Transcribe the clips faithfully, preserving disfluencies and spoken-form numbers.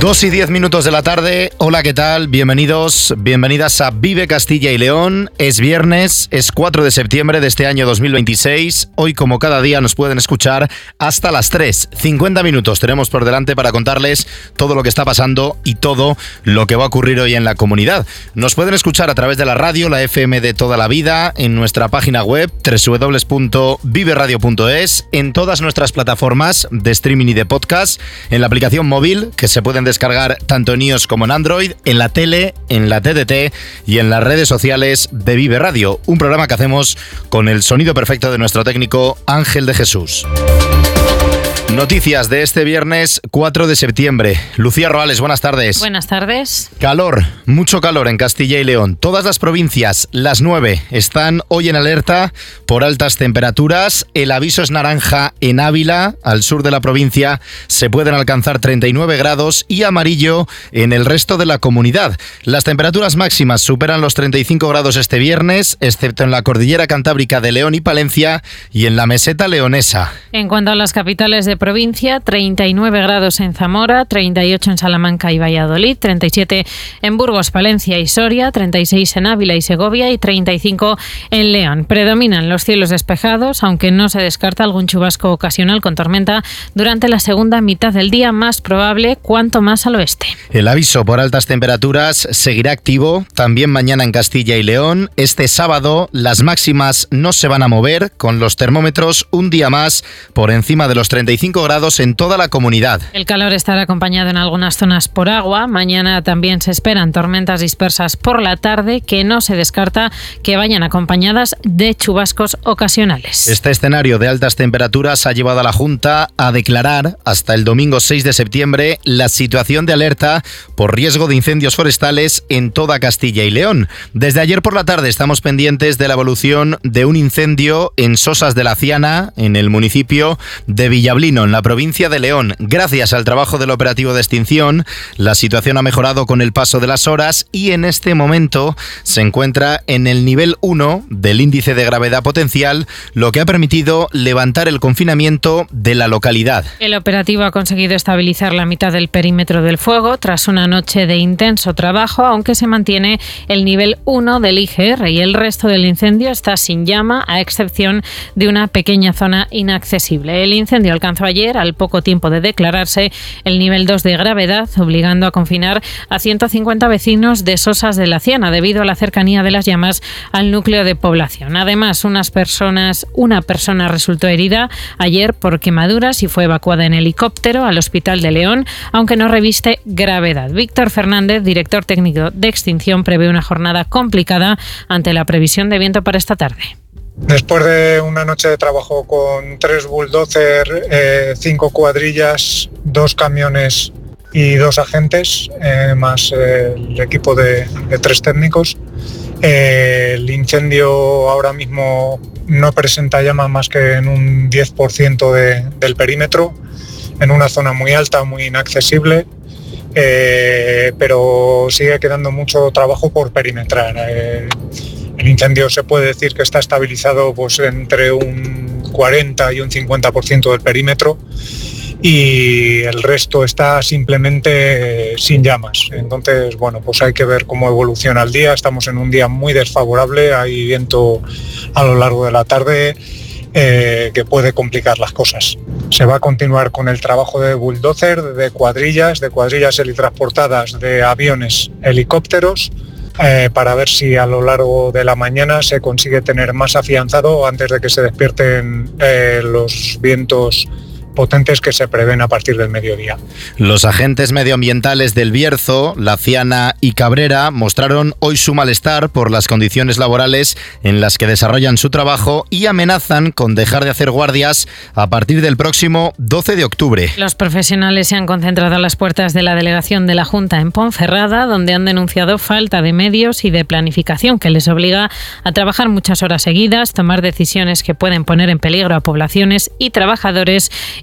Dos y diez minutos de la tarde. Hola, ¿qué tal? Bienvenidos, bienvenidas a Vive Castilla y León. Es viernes, es cuatro de septiembre de este año dos mil veintiséis. Hoy, como cada día, nos pueden escuchar hasta las tres. cincuenta minutos tenemos por delante para contarles todo lo que está pasando y todo lo que va a ocurrir hoy en la comunidad. Nos pueden escuchar a través de la radio, la F M de toda la vida, en nuestra página web doble u doble u doble u punto vive radio punto es, en todas nuestras plataformas de streaming y de podcast, en la aplicación móvil que se pueden descargar tanto en iOS como en Android, en la tele, en la T D T y en las redes sociales de Vive Radio, un programa que hacemos con el sonido perfecto de nuestro técnico Ángel de Jesús. Noticias de este viernes cuatro de septiembre. Lucía Roales, buenas tardes. Buenas tardes. Calor, mucho calor en Castilla y León. Todas las provincias, las nueve, están hoy en alerta por altas temperaturas. El aviso es naranja en Ávila, al sur de la provincia, se pueden alcanzar treinta y nueve grados, y amarillo en el resto de la comunidad. Las temperaturas máximas superan los treinta y cinco grados este viernes, excepto en la cordillera cantábrica de León y Palencia y en la meseta leonesa. En cuanto a las capitales de provincia, treinta y nueve grados en Zamora, treinta y ocho en Salamanca y Valladolid, treinta y siete en Burgos, Palencia y Soria, treinta y seis en Ávila y Segovia y treinta y cinco en León. Predominan los cielos despejados, aunque no se descarta algún chubasco ocasional con tormenta durante la segunda mitad del día, más probable cuanto más al oeste. El aviso por altas temperaturas seguirá activo también mañana en Castilla y León. Este sábado las máximas no se van a mover, con los termómetros un día más por encima de los treinta y cinco grados en toda la comunidad. El calor estará acompañado en algunas zonas por agua. Mañana también se esperan tormentas dispersas por la tarde, que no se descarta que vayan acompañadas de chubascos ocasionales. Este escenario de altas temperaturas ha llevado a la Junta a declarar hasta el domingo seis de septiembre la situación de alerta por riesgo de incendios forestales en toda Castilla y León. Desde ayer por la tarde estamos pendientes de la evolución de un incendio en Sosas de la Ciana, en el municipio de Villablino, en la provincia de León. Gracias al trabajo del operativo de extinción, la situación ha mejorado con el paso de las horas y en este momento se encuentra en el nivel uno del índice de gravedad potencial, lo que ha permitido levantar el confinamiento de la localidad. El operativo ha conseguido estabilizar la mitad del perímetro del fuego tras una noche de intenso trabajo, aunque se mantiene el nivel uno del I G R y el resto del incendio está sin llama, a excepción de una pequeña zona inaccesible. El incendio alcanzó ayer, al poco tiempo de declararse, el nivel dos de gravedad, obligando a confinar a ciento cincuenta vecinos de Sosas de la Ciana debido a la cercanía de las llamas al núcleo de población. Además, unas personas, una persona resultó herida ayer por quemaduras y fue evacuada en helicóptero al Hospital de León, aunque no reviste gravedad. Víctor Fernández, director técnico de extinción, prevé una jornada complicada ante la previsión de viento para esta tarde. Después de una noche de trabajo con tres bulldozer, eh, cinco cuadrillas, dos camiones y dos agentes, eh, más eh, el equipo de, de tres técnicos, eh, el incendio ahora mismo no presenta llama más que en un diez por ciento de, del perímetro, en una zona muy alta, muy inaccesible, eh, pero sigue quedando mucho trabajo por perimetrar. Eh, El incendio se puede decir que está estabilizado pues, entre un cuarenta y un cincuenta por ciento del perímetro y el resto está simplemente sin llamas. Entonces, bueno, pues hay que ver cómo evoluciona el día. Estamos en un día muy desfavorable, hay viento a lo largo de la tarde eh, que puede complicar las cosas. Se va a continuar con el trabajo de bulldozer, de cuadrillas, de cuadrillas helitransportadas, de aviones, helicópteros, Eh, para ver si a lo largo de la mañana se consigue tener más afianzado antes de que se despierten eh, los vientos potentes que se prevén a partir del mediodía. Los agentes medioambientales del Bierzo, La Ciana y Cabrera mostraron hoy su malestar por las condiciones laborales en las que desarrollan su trabajo y amenazan con dejar de hacer guardias a partir del próximo doce de octubre. Los profesionales se han concentrado a las puertas de la delegación de la Junta en Ponferrada, donde han denunciado falta de medios y de planificación que les obliga a trabajar muchas horas seguidas, tomar decisiones que pueden poner en peligro a poblaciones y trabajadores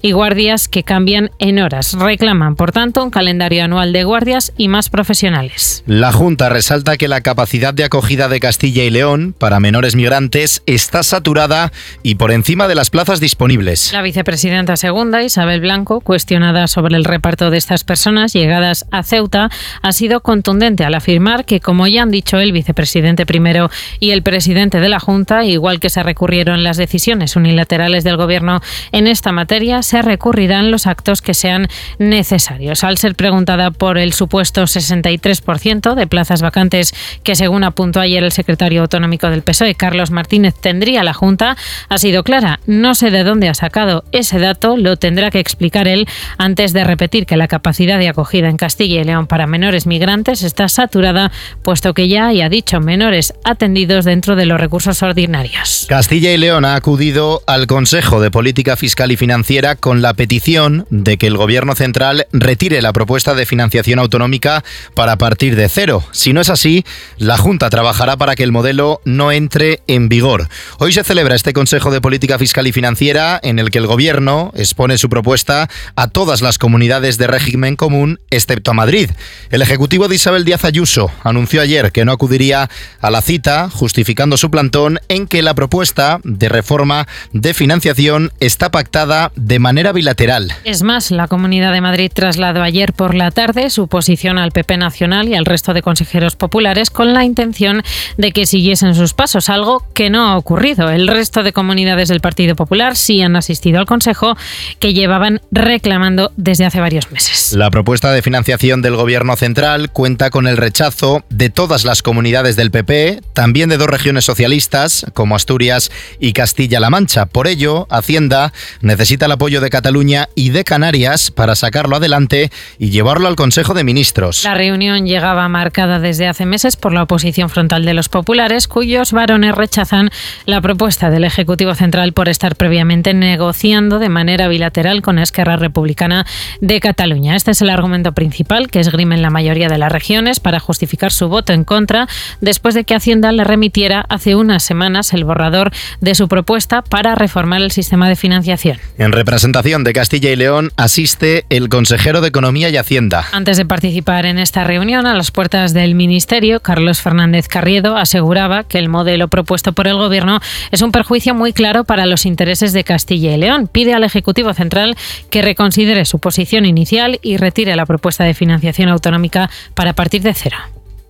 y guardias que cambian en horas. Reclaman, por tanto, un calendario anual de guardias y más profesionales. La Junta resalta que la capacidad de acogida de Castilla y León para menores migrantes está saturada y por encima de las plazas disponibles. La vicepresidenta segunda, Isabel Blanco, cuestionada sobre el reparto de estas personas llegadas a Ceuta, ha sido contundente al afirmar que, como ya han dicho el vicepresidente primero y el presidente de la Junta, igual que se recurrieron las decisiones unilaterales del Gobierno en esta materia, se recurrirán los actos que sean necesarios. Al ser preguntada por el supuesto sesenta y tres por ciento de plazas vacantes que, según apuntó ayer el secretario autonómico del P S O E, Carlos Martínez, tendría la Junta, ha sido clara. No sé de dónde ha sacado ese dato, lo tendrá que explicar él antes de repetir que la capacidad de acogida en Castilla y León para menores migrantes está saturada, puesto que ya hay, ha dicho, menores atendidos dentro de los recursos ordinarios. Castilla y León ha acudido al Consejo de Política Fiscal y Financiera con la petición de que el Gobierno central retire la propuesta de financiación autonómica para partir de cero. Si no es así, la Junta trabajará para que el modelo no entre en vigor. Hoy se celebra este Consejo de Política Fiscal y Financiera en el que el Gobierno expone su propuesta a todas las comunidades de régimen común, excepto a Madrid. El Ejecutivo de Isabel Díaz Ayuso anunció ayer que no acudiría a la cita, justificando su plantón en que la propuesta de reforma de financiación está pactada de manera bilateral. Es más, la Comunidad de Madrid trasladó ayer por la tarde su posición al P P Nacional y al resto de consejeros populares con la intención de que siguiesen sus pasos, algo que no ha ocurrido. El resto de comunidades del Partido Popular sí han asistido al Consejo, que llevaban reclamando desde hace varios meses. La propuesta de financiación del Gobierno central cuenta con el rechazo de todas las comunidades del P P, también de dos regiones socialistas, como Asturias y Castilla-La Mancha. Por ello, Hacienda necesita el apoyo de Cataluña y de Canarias para sacarlo adelante y llevarlo al Consejo de Ministros. La reunión llegaba marcada desde hace meses por la oposición frontal de los populares, cuyos varones rechazan la propuesta del Ejecutivo Central por estar previamente negociando de manera bilateral con Esquerra Republicana de Cataluña. Este es el argumento principal que esgrimen la mayoría de las regiones para justificar su voto en contra, después de que Hacienda le remitiera hace unas semanas el borrador de su propuesta para reformar el sistema de financiación. En representación de Castilla y León asiste el consejero de Economía y Hacienda. Antes de participar en esta reunión, a las puertas del Ministerio, Carlos Fernández Carriedo aseguraba que el modelo propuesto por el Gobierno es un perjuicio muy claro para los intereses de Castilla y León. Pide al Ejecutivo Central que reconsidere su posición inicial y retire la propuesta de financiación autonómica para partir de cero.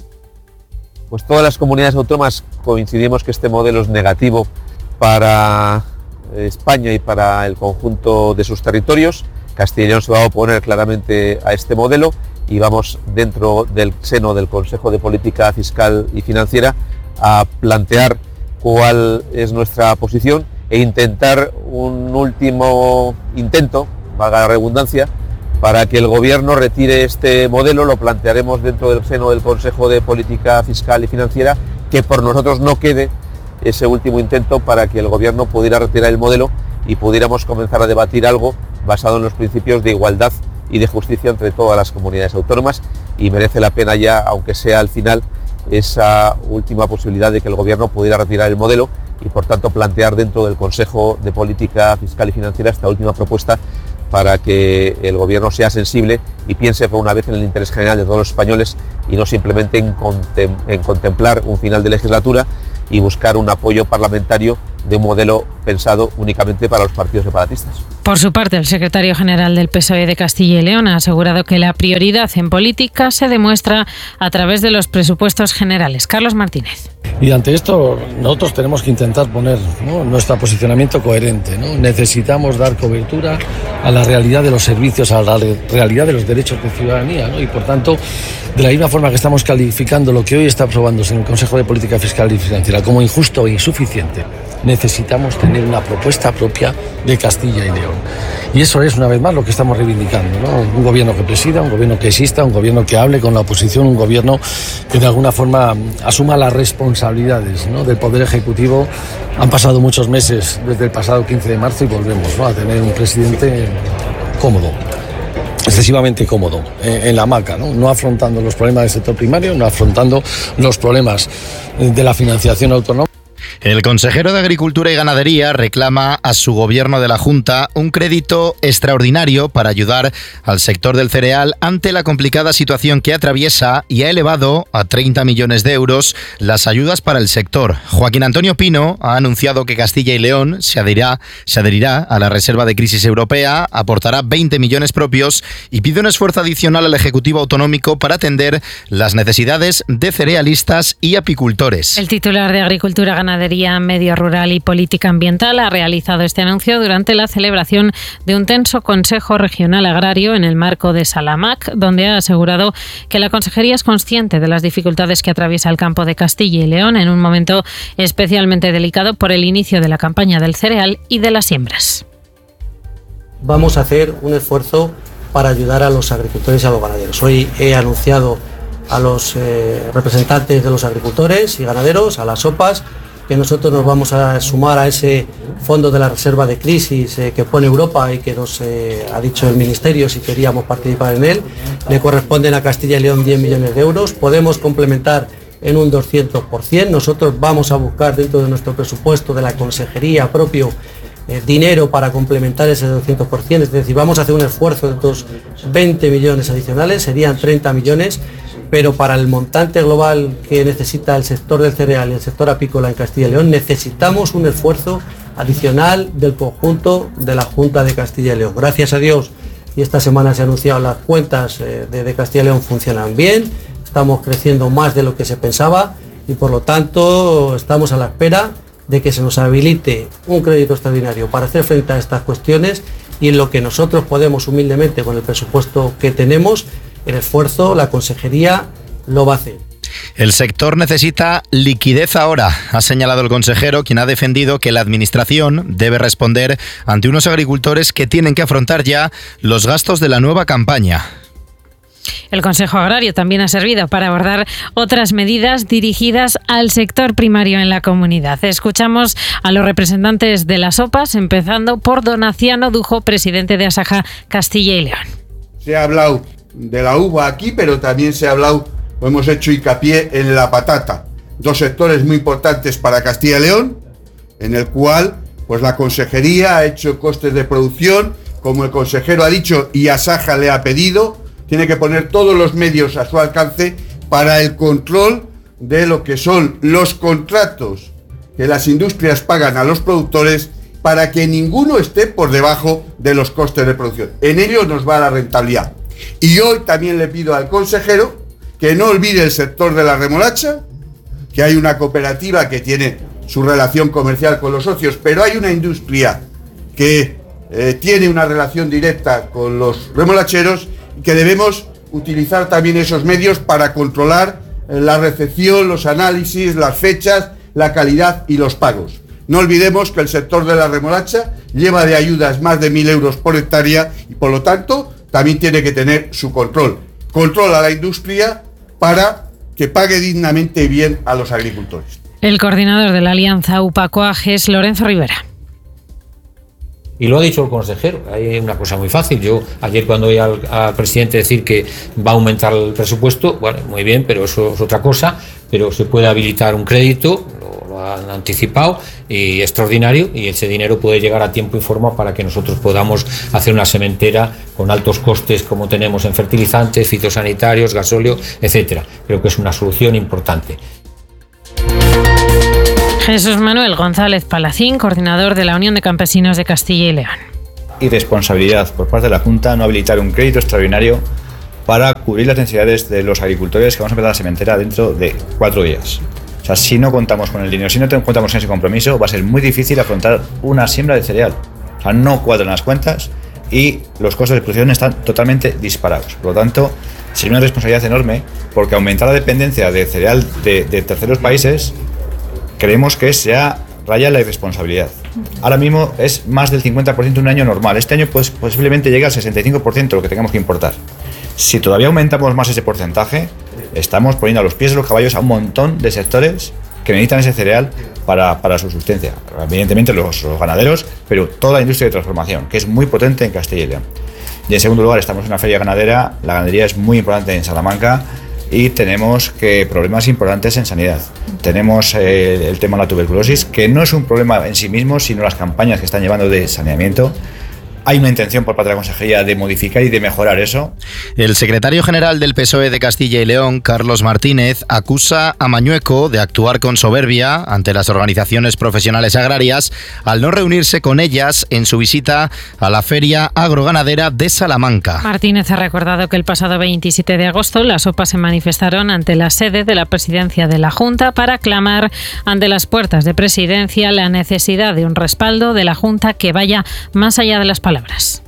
Pues todas las comunidades autónomas coincidimos que este modelo es negativo para España y para el conjunto de sus territorios. Castilla y León se va a oponer claramente a este modelo y vamos, dentro del seno del Consejo de Política Fiscal y Financiera, a plantear cuál es nuestra posición e intentar un último intento, valga la redundancia, para que el Gobierno retire este modelo. Lo plantearemos dentro del seno del Consejo de Política Fiscal y Financiera, que por nosotros no quede ese último intento para que el Gobierno pudiera retirar el modelo y pudiéramos comenzar a debatir algo basado en los principios de igualdad y de justicia entre todas las comunidades autónomas, y merece la pena ya, aunque sea al final, esa última posibilidad de que el Gobierno pudiera retirar el modelo y por tanto plantear dentro del Consejo de Política Fiscal y Financiera esta última propuesta para que el Gobierno sea sensible y piense por una vez en el interés general de todos los españoles y no simplemente en, contem- en contemplar un final de legislatura y buscar un apoyo parlamentario de un modelo pensado únicamente para los partidos separatistas. Por su parte, el secretario general del P S O E de Castilla y León ha asegurado que la prioridad en política se demuestra a través de los presupuestos generales. Carlos Martínez. Y ante esto nosotros tenemos que intentar poner, ¿no?, nuestro posicionamiento coherente, ¿no? Necesitamos dar cobertura a la realidad de los servicios, a la realidad de los derechos de ciudadanía, ¿no? Y por tanto, de la misma forma que estamos calificando lo que hoy está aprobándose en el Consejo de Política Fiscal y Financiera como injusto e insuficiente, necesitamos tener una propuesta propia de Castilla y León. Y eso es, una vez más, lo que estamos reivindicando, ¿no? Un gobierno que presida, un gobierno que exista, un gobierno que hable con la oposición, un gobierno que de alguna forma asuma las responsabilidades, ¿no?, del Poder Ejecutivo. Han pasado muchos meses desde el pasado quince de marzo y volvemos, ¿no?, a tener un presidente cómodo, excesivamente cómodo, eh, en la hamaca, ¿no? no afrontando los problemas del sector primario, no afrontando los problemas de la financiación autonómica. El consejero de Agricultura y Ganadería reclama a su gobierno de la Junta un crédito extraordinario para ayudar al sector del cereal ante la complicada situación que atraviesa y ha elevado a treinta millones de euros las ayudas para el sector. Joaquín Antonio Pino ha anunciado que Castilla y León se adherirá, se adherirá a la reserva de crisis europea, aportará veinte millones propios y pide un esfuerzo adicional al Ejecutivo Autonómico para atender las necesidades de cerealistas y apicultores. El titular de Agricultura, Ganadería, Medio Rural y Política Ambiental ha realizado este anuncio durante la celebración de un tenso Consejo Regional Agrario en el marco de Salamac, donde ha asegurado que la Consejería es consciente de las dificultades que atraviesa el campo de Castilla y León en un momento especialmente delicado por el inicio de la campaña del cereal y de las siembras. Vamos a hacer un esfuerzo para ayudar a los agricultores y a los ganaderos. Hoy he anunciado a los eh, representantes de los agricultores y ganaderos, a las O P As, que nosotros nos vamos a sumar a ese fondo de la reserva de crisis eh, que pone Europa y que nos eh, ha dicho el Ministerio si queríamos participar en él. Le corresponden a Castilla y León diez millones de euros. Podemos complementar en un doscientos por ciento. Nosotros vamos a buscar dentro de nuestro presupuesto de la Consejería propio eh, dinero para complementar ese doscientos por ciento. Es decir, vamos a hacer un esfuerzo de estos veinte millones adicionales, serían treinta millones. Pero para el montante global que necesita el sector del cereal y el sector apícola en Castilla y León, necesitamos un esfuerzo adicional del conjunto de la Junta de Castilla y León. Gracias a Dios, y esta semana se ha anunciado, las cuentas de, de Castilla y León funcionan bien, estamos creciendo más de lo que se pensaba y por lo tanto estamos a la espera de que se nos habilite un crédito extraordinario para hacer frente a estas cuestiones y en lo que nosotros podemos humildemente con el presupuesto que tenemos, el esfuerzo, la Consejería lo va a hacer. El sector necesita liquidez ahora, ha señalado el consejero, quien ha defendido que la Administración debe responder ante unos agricultores que tienen que afrontar ya los gastos de la nueva campaña. El Consejo Agrario también ha servido para abordar otras medidas dirigidas al sector primario en la comunidad. Escuchamos a los representantes de las O P As, empezando por Donaciano Dujo, presidente de Asaja Castilla y León. Se ha hablado de la uva aquí, pero también se ha hablado, o hemos hecho hincapié en la patata, dos sectores muy importantes para Castilla y León, en el cual pues la Consejería ha hecho costes de producción, como el consejero ha dicho y Asaja le ha pedido, tiene que poner todos los medios a su alcance para el control de lo que son los contratos que las industrias pagan a los productores para que ninguno esté por debajo de los costes de producción. En ello nos va la rentabilidad. Y hoy también le pido al consejero que no olvide el sector de la remolacha, que hay una cooperativa que tiene su relación comercial con los socios, pero hay una industria que eh, tiene una relación directa con los remolacheros y que debemos utilizar también esos medios para controlar eh, la recepción, los análisis, las fechas, la calidad y los pagos. No olvidemos que el sector de la remolacha lleva de ayudas más de mil euros por hectárea y por lo tanto también tiene que tener su control. Control a la industria para que pague dignamente y bien a los agricultores. El coordinador de la Alianza UPA-COAG es Lorenzo Rivera. Y lo ha dicho el consejero, hay una cosa muy fácil. Yo ayer cuando oí al, al presidente decir que va a aumentar el presupuesto, bueno, muy bien, pero eso es otra cosa, pero se puede habilitar un crédito, lo, lo han anticipado, y extraordinario, y ese dinero puede llegar a tiempo y forma para que nosotros podamos hacer una sementera con altos costes como tenemos en fertilizantes, fitosanitarios, gasóleo, etcétera. Creo que es una solución importante. Jesús Manuel González Palacín, coordinador de la Unión de Campesinos de Castilla y León. Irresponsabilidad por parte de la Junta no habilitar un crédito extraordinario para cubrir las necesidades de los agricultores que vamos a empezar la sementera dentro de cuatro días. O sea, si no contamos con el dinero, si no contamos con ese compromiso, va a ser muy difícil afrontar una siembra de cereal. O sea, no cuadran las cuentas y los costos de producción están totalmente disparados. Por lo tanto, sería una responsabilidad enorme porque aumentar la dependencia de cereal de, de terceros países creemos que sea raya la irresponsabilidad. Ahora mismo es más del cincuenta por ciento un año normal. Este año pues, posiblemente llegue al sesenta y cinco por ciento lo que tengamos que importar. Si todavía aumentamos más ese porcentaje, estamos poniendo a los pies de los caballos a un montón de sectores que necesitan ese cereal para, para su subsistencia. Evidentemente los, los ganaderos, pero toda la industria de transformación, que es muy potente en Castilla y León. Y en segundo lugar, estamos en una feria ganadera. La ganadería es muy importante en Salamanca y tenemos que problemas importantes en sanidad. Tenemos eh, el tema de la tuberculosis, que no es un problema en sí mismo, sino las campañas que están llevando de saneamiento. Hay una intención por parte de la Consejería de modificar y de mejorar eso. El secretario general del P S O E de Castilla y León, Carlos Martínez, acusa a Mañueco de actuar con soberbia ante las organizaciones profesionales agrarias al no reunirse con ellas en su visita a la Feria Agroganadera de Salamanca. Martínez ha recordado que el pasado veintisiete de agosto las O P A se manifestaron ante la sede de la presidencia de la Junta para clamar ante las puertas de presidencia la necesidad de un respaldo de la Junta que vaya más allá de las palabras. palabras.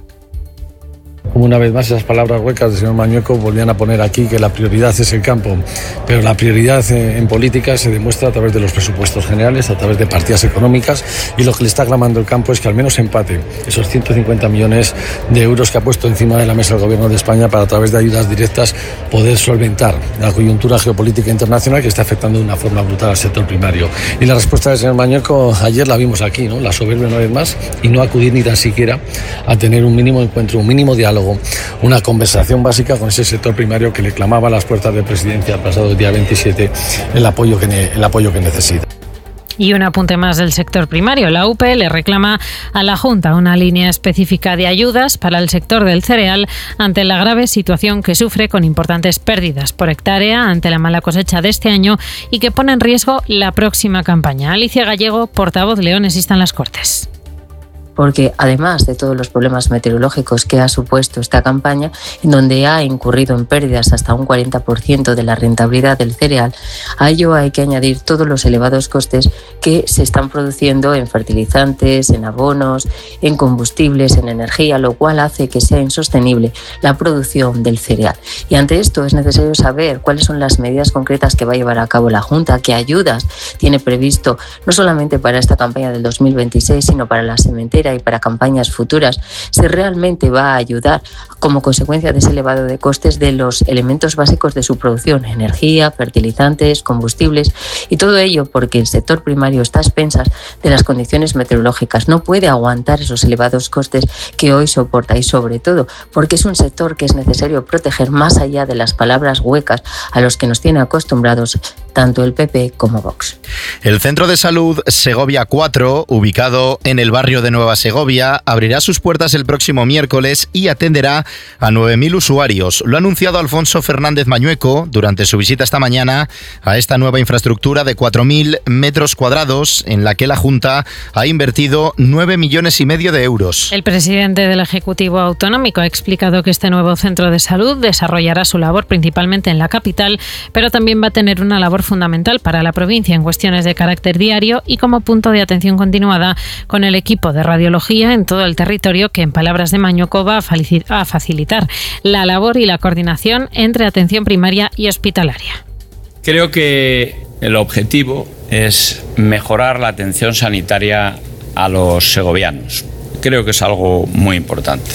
Como una vez más esas palabras huecas del señor Mañueco volvían a poner aquí que la prioridad es el campo, pero la prioridad en política se demuestra a través de los presupuestos generales, a través de partidas económicas, y lo que le está clamando el campo es que al menos empate esos ciento cincuenta millones de euros que ha puesto encima de la mesa el Gobierno de España para, a través de ayudas directas, poder solventar la coyuntura geopolítica internacional que está afectando de una forma brutal al sector primario. Y la respuesta del señor Mañueco ayer la vimos aquí, ¿no? La soberbia una vez más, y no acudir ni tan siquiera a tener un mínimo encuentro, un mínimo diálogo, una conversación básica con ese sector primario que le clamaba a las puertas de presidencia el pasado día veintisiete el apoyo que, ne- el apoyo que necesita. Y un apunte más del sector primario. La U P E le reclama a la Junta una línea específica de ayudas para el sector del cereal ante la grave situación que sufre, con importantes pérdidas por hectárea ante la mala cosecha de este año y que pone en riesgo la próxima campaña. Alicia Gallego, portavoz leonesista en las Cortes. Porque además de todos los problemas meteorológicos que ha supuesto esta campaña, en donde ha incurrido en pérdidas hasta un cuarenta por ciento de la rentabilidad del cereal, a ello hay que añadir todos los elevados costes que se están produciendo en fertilizantes, en abonos, en combustibles, en energía, lo cual hace que sea insostenible la producción del cereal. Y ante esto es necesario saber cuáles son las medidas concretas que va a llevar a cabo la Junta, qué ayudas tiene previsto, no solamente para esta campaña del dos mil veintiséis, sino para la sementera y para campañas futuras, si realmente va a ayudar como consecuencia de ese elevado de costes de los elementos básicos de su producción, energía, fertilizantes, combustibles, y todo ello porque el sector primario está a expensas de las condiciones meteorológicas, no puede aguantar esos elevados costes que hoy soporta, y sobre todo porque es un sector que es necesario proteger más allá de las palabras huecas a los que nos tiene acostumbrados tanto el P P como Vox. El Centro de Salud Segovia cuatro, ubicado en el barrio de Nueva Segovia, abrirá sus puertas el próximo miércoles y atenderá a nueve mil usuarios. Lo ha anunciado Alfonso Fernández Mañueco durante su visita esta mañana a esta nueva infraestructura de cuatro mil metros cuadrados en la que la Junta ha invertido nueve millones y medio de euros. El presidente del Ejecutivo Autonómico ha explicado que este nuevo centro de salud desarrollará su labor principalmente en la capital, pero también va a tener una labor fundamental para la provincia en cuestiones de carácter diario y como punto de atención continuada con el equipo de radiología en todo el territorio que, en palabras de Mañueco, va a facilitar la labor y la coordinación entre atención primaria y hospitalaria. Creo que el objetivo es mejorar la atención sanitaria a los segovianos. Creo que es algo muy importante.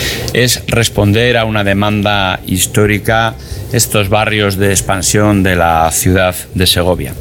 Es responder a una demanda histórica, estos barrios de expansión de la ciudad de Segovia.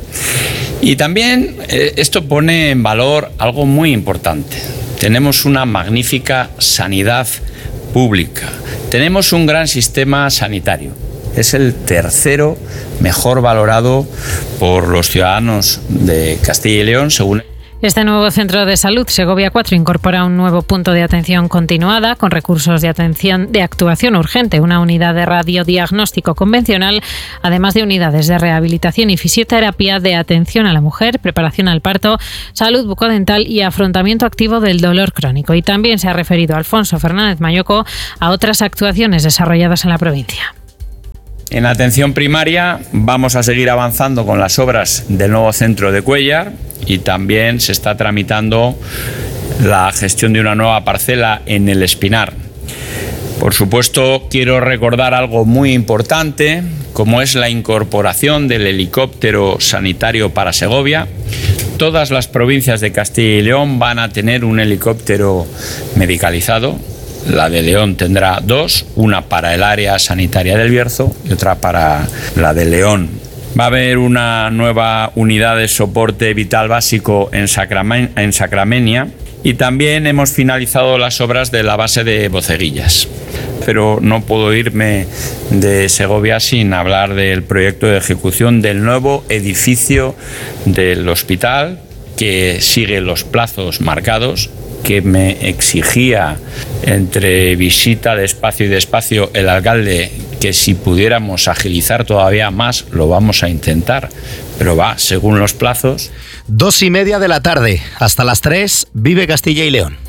Y también eh, esto pone en valor algo muy importante. Tenemos una magnífica sanidad pública. Tenemos un gran sistema sanitario. Es el tercero mejor valorado por los ciudadanos de Castilla y León, según... Este nuevo centro de salud Segovia cuatro incorpora un nuevo punto de atención continuada con recursos de atención de actuación urgente, una unidad de radiodiagnóstico convencional, además de unidades de rehabilitación y fisioterapia, de atención a la mujer, preparación al parto, salud bucodental y afrontamiento activo del dolor crónico. Y también se ha referido Alfonso Fernández Mañueco a otras actuaciones desarrolladas en la provincia. En atención primaria vamos a seguir avanzando con las obras del nuevo centro de Cuéllar y también se está tramitando la gestión de una nueva parcela en El Espinar. Por supuesto, quiero recordar algo muy importante, como es la incorporación del helicóptero sanitario para Segovia. Todas las provincias de Castilla y León van a tener un helicóptero medicalizado. La de León tendrá dos, una para el área sanitaria del Bierzo y otra para la de León. Va a haber una nueva unidad de soporte vital básico en, Sacramen- en Sacramenia y también hemos finalizado las obras de la base de Boceguillas. pero no puedo irme de Segovia sin hablar del proyecto de ejecución del nuevo edificio del hospital, que sigue los plazos marcados, que me exigía entre visita de espacio y despacio el alcalde que si pudiéramos agilizar todavía más lo vamos a intentar, pero va según los plazos. Dos y media de la tarde, hasta las tres, Vive Castilla y León.